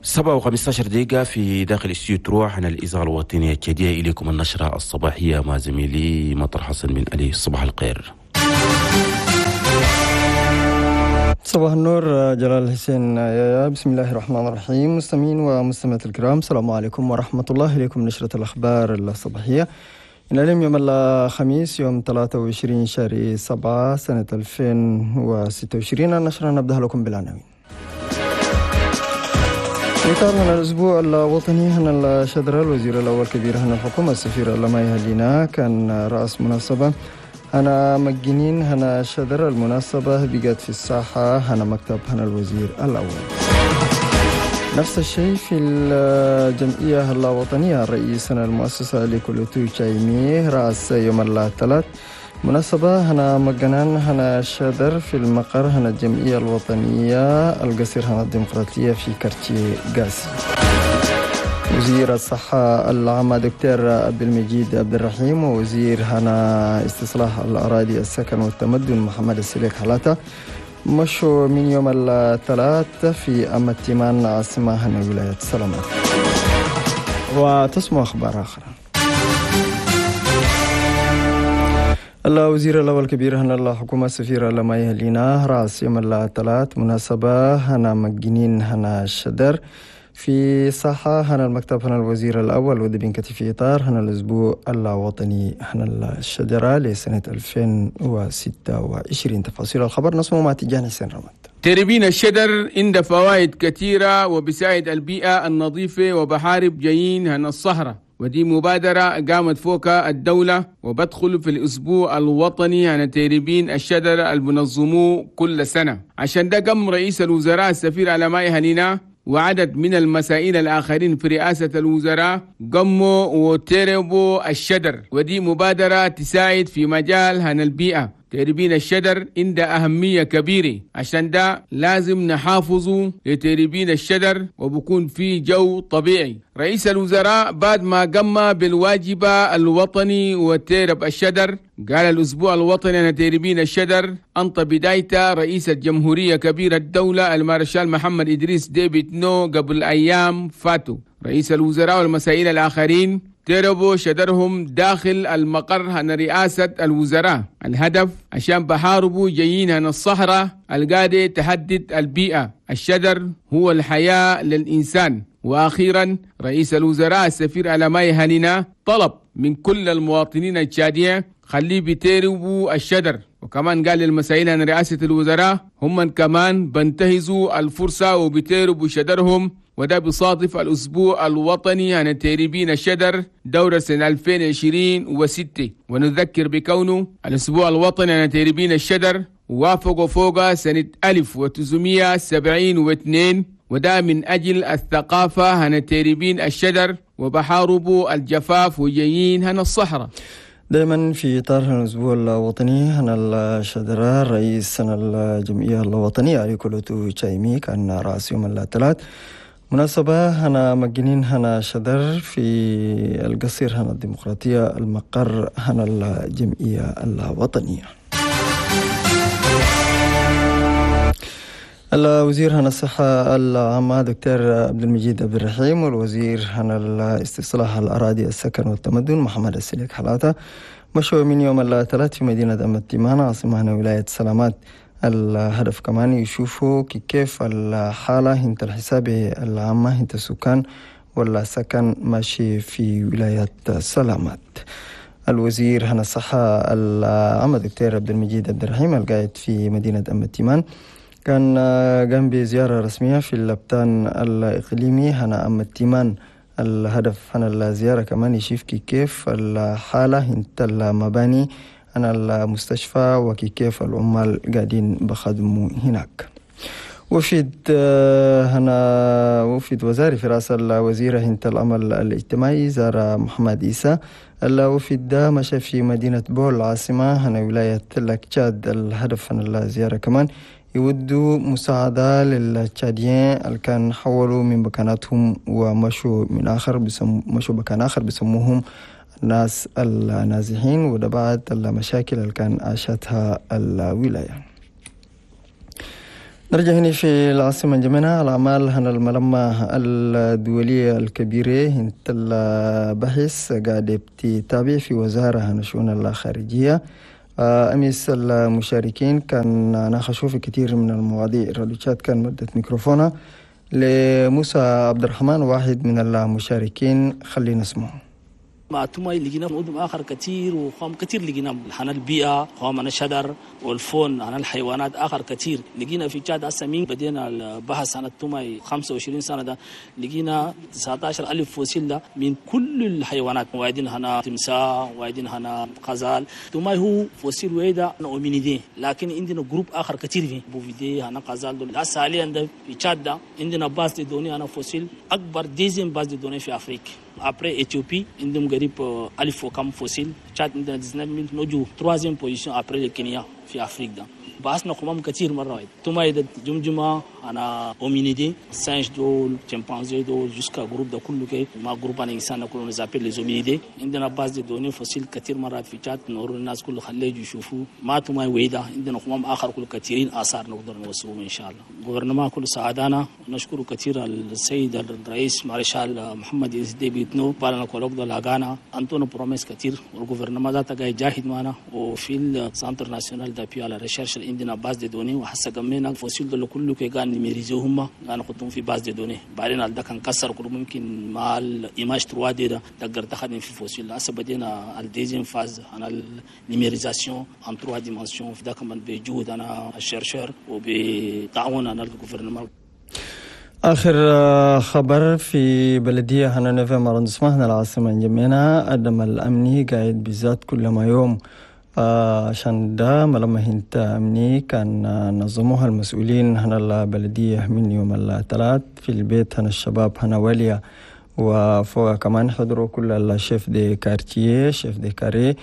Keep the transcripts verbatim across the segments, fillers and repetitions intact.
سبعة وخمسة عشر دقيقة في داخل استوديو تروح عن الإذاعة الوطنية الجديدة. إليكم النشرة الصباحية مع زميلي مطر حسن من علي. صباح الخير. صباح النور جلال حسين يا بسم الله الرحمن الرحيم. مستمعين ومستمعات الكرام، السلام عليكم ورحمة الله. إليكم نشرة الأخبار الصباحية. إن اليوم يوم الخميس يوم ثلاثة وعشرين شهر سبعة سنة ألفين وستة وعشرين. النشرة نبدأ لكم بالعناوين. إطار من الأسبوع الوطني هنا الشدرة الوزير الأول كبير هنا الحكومة السفير اللماي هلينا كان رأس مناسبة هنا مجنين هنا الشدرة. المناسبة بقت في الساحة هنا مكتب هنا الوزير الأول. نفس الشيء في الجمعية الوطنية الرئيس هنا المؤسسة لكليتو تشايمي رأس يوم الثلاث مناسبة هنا مجنان هنا الشدر في المقر هنا الجمعية الوطنية القصير هنا الديمقراطية في كارتيه قاسي. وزير الصحة العامة دكتور عبد المجيد عبد الرحيم ووزير هنا استصلاح الأراضي السكن والتمدن محمد السليك حلاته مشوا من يوم الثلاث في أم التيمان عاصمة هنا ولاية سلامات. وتسمع أخبار أخرى. الوزير الأول كبير هنا الحكومة السفير اللماي هلينا رأس يوم الثلاث مناسبة هنا مجنين هنا الشدر في ساحة هنا المكتب هنا الوزير الأول ودبين كتف في إطار هنا الأسبوع الوطني هنا الشجرة لسنة ألفين وستة وعشرين. تفاصيل الخبر نسمع مع تجاني حسين رمضان. تربين الشجر عنده فوائد كثيرة وبساعد البيئة النظيفة وبحارب جايين هنا الصحراء، ودي مبادرة قامت فوقها الدولة وبدخل في الأسبوع الوطني عن تربين الشجر المنظموه كل سنة. عشان ده قام رئيس الوزراء السفير اللماي هلينا وعدد من المسائل الآخرين في رئاسة الوزراء قاموا وتربوا الشجر، ودي مبادرة تساعد في مجال هن البيئة. تربين الشجر عنده أهمية كبيرة، عشان ده لازم نحافظوا لتربين الشجر وبكون في جو طبيعي. رئيس الوزراء بعد ما قام بالواجب الوطني وترب الشجر قال الأسبوع الوطني عن تربين الشجر أنت بدايته رئيس الجمهورية كبير الدولة المارشال محمد إدريس ديبيت نو قبل أيام فاتوا. رئيس الوزراء والمسائل الآخرين تربوا شجرهم داخل المقر هن رئاسة الوزراء. الهدف عشان بحاربوا جايين هن الصحراء القادة تهدد البيئة. الشجر هو الحياة للإنسان. وأخيرا رئيس الوزراء السفير اللماي هلينا طلب من كل المواطنين التشادية خليه بيتربوا الشجر، وكمان قال للمسائل عن رئاسة الوزراء هم كمان بنتهزوا الفرصة وبيتربوا شجرهم، وده بصادف الأسبوع الوطني عن تربين الشجر دورة سنة ألفين وعشرين وستة. ونذكر بكونه الأسبوع الوطني عن تربين الشجر وافقوا فوق سنة ألف وتسعمية وسبعين واثنين، وده من أجل الثقافة عن تربين الشجر وبحاربوا الجفاف وجايين هنا الصحراء. دائما في إطار الأسبوع الوطني هنا الشجرة رئيس هنا الجمعية الوطنية علي كلوتو تشايمي كان رأس يوم الثلاث مناسبة هنا مجنين هنا شدر في القصير هنا الديمقراطية المقر هنا الجمعية الوطنية. الوزير هنا الصحة العامة دكتور عبد المجيد عبد الرحيم والوزير هنا الاستصلاح الأراضي السكن والتمدن محمد السليك حلاته مشوا من يوم الثلاث في مدينة أم التيمان عاصمة هنا ولاية سلامات. الهدف كمان يشوفوا كيف الحالة هنت الحساب العامة هنت السكان ولا سكن ماشي في ولاية سلامات. الوزير هنا الصحة العامة دكتور عبد المجيد عبد الرحيم القائد في مدينة أم التيمان كان قام بزيارة رسمية في اللبتان الإقليمي هنا أم التيمان. الهدف هنا الزيارة كمان يشوف كيف الحالة هنت المباني أنا المستشفى وكيف العمال قاعدين بخدموا هناك. وفد هنا وفد وزاري في رأس الوزيرة هنت الأمل الاجتماعي زار محمد إيسا. الوفد ده مشى في مدينة بول العاصمة هنا ولاية لاكتشاد. الهدف من الزيارة كمان يودوا مساعدة للتشاديين اللي كان حولوا من مكاناتهم ومشوا من آخر بسم مشوا مكان آخر بسموهم الناس النازحين، وده بعد المشاكل اللي كان عاشتها الولاية. نرجع هنا في العاصمة جمينة. الأعمال هنا الملمة الدولية الكبيرة انت البحث قاعد بتتابع في وزارة هنا شؤون الخارجية. أمس المشاركين كان ناقشوا في كثير من المواضيع. الراديوشات كان مدة ميكروفونها لموسى عبد الرحمن واحد من المشاركين، خلينا نسمعه. مع توماي لقينا مدن آخر كثير وخام كثير لقينا عن البيئة خام عن الشجر والفون عن الحيوانات آخر كثير لقينا في تشاد السمين. بدينا البحث عن التوماي خمسة وعشرين سنة ده لقينا تسعة عشر ألف فوسيل ده من كل الحيوانات. وايدين هنا تمساح، وايدين هنا غزال. توماي هو فوسيل ويدا أومينيدي، لكن عندنا جروب آخر كثير فيه بوفيدي هنا غزال دول. هسه حاليا في تشاد ده عندنا باز دي دوني هنا فوسيل أكبر ديزين باز دي دوني في أفريقيا. Après Éthiopie, عندهم قريب ألف وكم فوسيل. تشاد عندنا تسعة عشر نوجو troisième position après le Kenya في أفريقيا ده. بحثنا قمم كثير مرة واحد. توماي ده جمجمة أنا أومينيدي، سانج دول، شمبانزي دول، جوسكا جروب ده كله كي ما جروب أنا إنسان كلهم نزابيل لزومينيدي. عندنا باز دي دوني فوسيل كثير مرات في تشاد نور الناس كله خليه يشوفوا. ما توماي ويدا عندنا قمم آخر كل كثيرين آثار نقدر نوصلهم إن شاء الله. غوفرنما كل سعادنا نشكر كثير السيد الرئيس مارشال محمد يزيد بيتنو بالنا كولوك ده لاغانا أنتونو بروميس كثير والغوفرنما ذاته جاي جاهد معنا وفي السنتر ناسيونال دابيو على ريشيرش عندنا باز دي دوني وحسا قمينا فوسيل دول كله كي كان نميريزوهم كانوا خدهم في باز دي دوني. بعدين ده كان كسر كله ممكن مع الايماج ثلاثة دي ده تقدر تاخذ في فوسيل. هسه بدينا الديزين فاز انا النيميريزاسيون ان ثلاثة ديمنسيون في ده كمان بجهود انا الشرشر وبتعاون انا الغوفرنما. آخر خبر في بلدية هنا نوفي مارندسما هنا العاصمة جمينة. الدم الأمني قاعد بذات كل ما يوم عشان ده ملما هنت أمني كان نظموها المسؤولين هنا البلدية من يوم الثلاث في البيت هنا الشباب هنا وليا، وفوق كمان حضروا كل الشيف دي كارتيه شيف دي كاري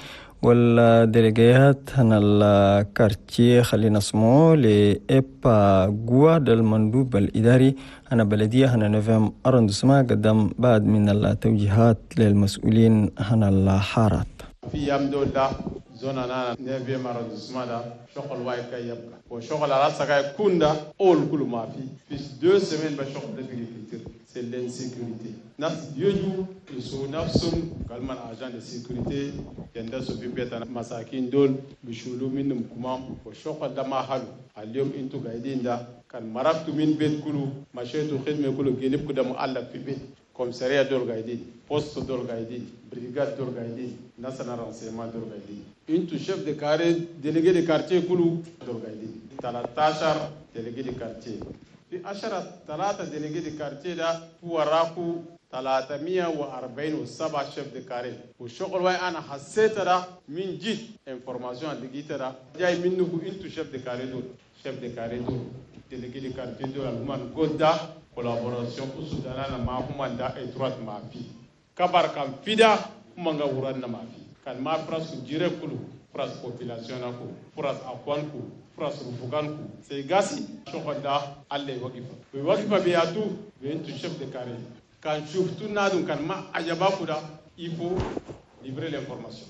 والديليجيات هنا الكارتيه خلينا اسمه لإبا جوا المندوب الإداري هنا بلدية هنا نوفم أرندسما قدم بعد من التوجيهات للمسؤولين هنا الحارات. في يوم دول ده زونا أنا نوفم أرندسما ده شغل وايد كي يبقى وشغل على سكاي كوندا أول كل ما في في دو سمين بشغل بالكتير c'est l'insécurité. Nas yoju isu nafsum kalman agent de sécurité yanda so bibeta masakin dol bishulu minum kumam ko shoqa dama halu alyom intu gaidinda kan maraktu min bet kulu mashetu khidme kulu gelib kudam alla fi bet commissariat dol gaidin poste dol gaidin brigade dol gaidin nasana renseignement dol gaidin intu chef de carré délégué de quartier kulu dol gaidin talatashar délégué de quartier في عشرة ثلاثة ديليجي دي كارتيه ده هو راكو ثلاثمية وأربعين وسبعة شيف دي كاري والشغل واي أنا حسيت ده من جد إنفورماسيون لقيت ده جاي منه إنتو شيف دي كاري دول شيف دي كاري دول ديليجي دي كارتيه دول الهمان قد كولابوراسيون أسودانا ما هم دا إتروات ما في كبار كان في ده هم غوران ما في كان ما فرس جيرة كله فرس population ako فرس أقوانكو فرس رفوقانكو سيغاسي شغل ده الله يوقفه ويوقفه بياتو بينتو شيف دي كاري كان شفتو نادون كان ما أجاباكو ده il faut livrer l'information.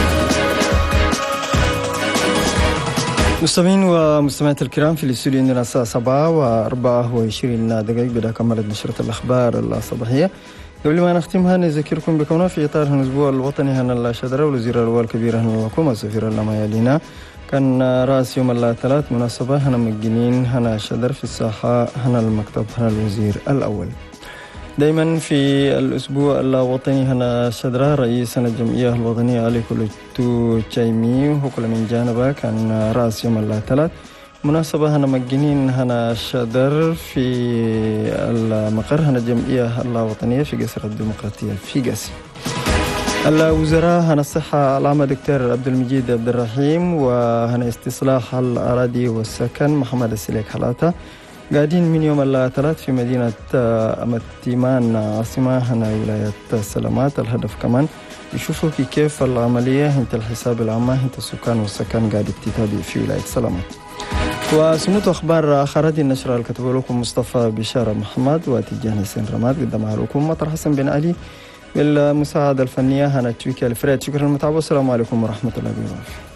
مستمعين ومستمعات الكرام في الاستوديو عندنا الساعة سبعة وأربعة وعشرين دقائق بدأ كملت نشرة الأخبار الصباحية. قبل ما نختمها نذكركم بكونها في إطار الأسبوع الوطني هنا الشدرة والوزير الأول الكبير هنا الحكومة سفير الله يلينا كان رأس يوم الثلاث مناسبة هنا مجنين هنا الشدر في الساحة هنا المكتب هنا الوزير الأول. دائما في الأسبوع الوطني هنا الشدرة رئيس الجمعية الوطنية علي كولتو تشايمي وكل من جانبه كان رأس يوم الثلاث مناسبة هنا مجنين هنا الشدر في المقر هنا الجمعية الوطنية في قصر الديمقراطية في قصر الوزراء هنا الصحة العامة دكتور عبد المجيد عبد الرحيم وهنا استصلاح الأراضي والسكن محمد السليك حلاته قاعدين من يوم الثلاث في مدينة أمتيمان عاصمة هنا ولاية السلامات. الهدف كمان يشوفوا كيف العملية هنت الحساب العامة هنت السكان والسكن قاعد تتابع في ولاية السلامات. وسموت أخبار آخر دي النشرة اللي كتبوا لكم مصطفى بشارة محمد وتجاني سين رماد قدمها لكم مطر حسن بن علي بالمساعدة الفنية هنا تويكا الفريد. شكرا للمتابعة والسلام عليكم ورحمة الله وبركاته.